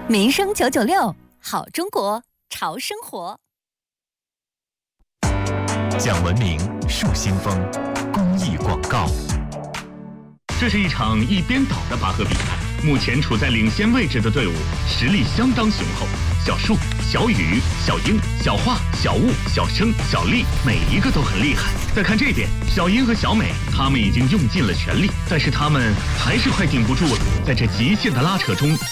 民生996，好中国潮生活。 讲文明树新风，公益广告。 这是一场一边倒的拔河比赛，目前处在领先位置的队伍实力相当雄厚。小树、小雨、小英、小华、小雾、小生、小丽，每一个都很厉害。再看这边，小英和小美，他们已经用尽了全力，但是他们还是快顶不住了。在这极限的拉扯中，